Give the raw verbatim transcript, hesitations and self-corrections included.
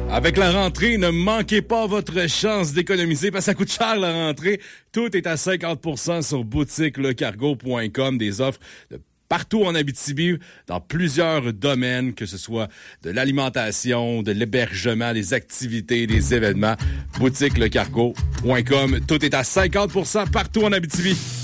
Avec la rentrée, ne manquez pas votre chance d'économiser parce que ça coûte cher la rentrée. Tout est à cinquante pour cent sur boutique le cargo point com. Des offres de partout en Abitibi, dans plusieurs domaines, que ce soit de l'alimentation, de l'hébergement, des activités, des événements. boutique le cargo point com. Tout est à cinquante pour cent partout en Abitibi.